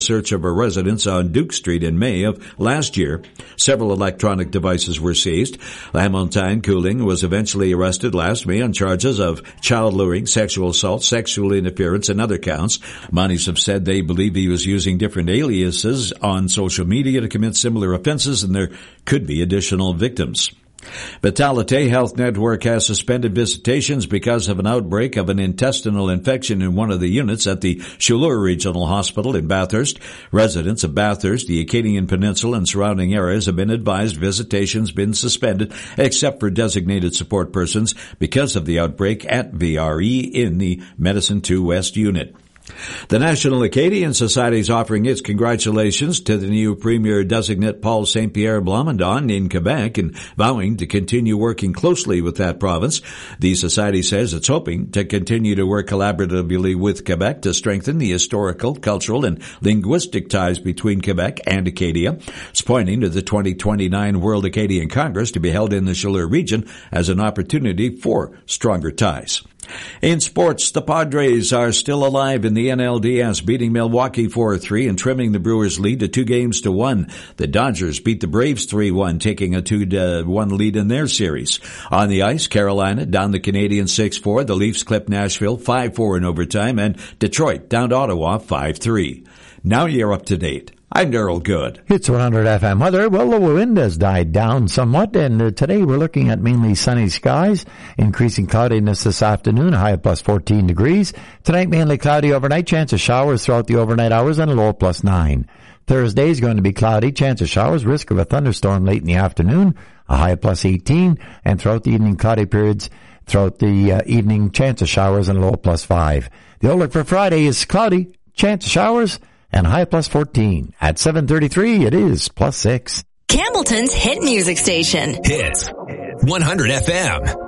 search of a residence on Duke Street in May of last year. Several electronic devices were seized. Lamontine Cooling was eventually arrested last May on charges of child luring, sexual assault, sexual interference, and other counts. Monis have said they believe he was using different aliases on social media to commit similar offenses, and there could be additional victims. Vitality Health Network has suspended visitations because of an outbreak of an intestinal infection in one of the units at the Chaleur Regional Hospital in Bathurst. Residents of Bathurst, the Acadian Peninsula, and surrounding areas have been advised visitations been suspended except for designated support persons because of the outbreak at VRE in the Medicine 2 West unit. The National Acadian Society is offering its congratulations to the new Premier Designate Paul St. Pierre Blamondon in Quebec and vowing to continue working closely with that province. The Society says it's hoping to continue to work collaboratively with Quebec to strengthen the historical, cultural, and linguistic ties between Quebec and Acadia. It's pointing to the 2029 World Acadian Congress to be held in the Chaleur region as an opportunity for stronger ties. In sports, the Padres are still alive in the NLDS, beating Milwaukee 4-3 and trimming the Brewers' lead to 2-1. The Dodgers beat the Braves 3-1, taking a 2-1 lead in their series. On the ice, Carolina down the Canadiens 6-4. The Leafs clipped Nashville 5-4 in overtime, and Detroit downed Ottawa 5-3. Now you're up to date. I'm Daryl Good. It's 100 FM weather. Well, the wind has died down somewhat, and today we're looking at mainly sunny skies, increasing cloudiness this afternoon, a high of plus 14 degrees. Tonight, mainly cloudy overnight, chance of showers throughout the overnight hours, and a low of plus 9. Thursday is going to be cloudy, chance of showers, risk of a thunderstorm late in the afternoon, a high of plus 18, and throughout the evening, cloudy periods. Throughout the evening, chance of showers, and a low of plus 5. The outlook for Friday is cloudy, chance of showers, and high plus 14. At 7:33, it is plus 6. Campbellton's hit music station. Hits 100 FM.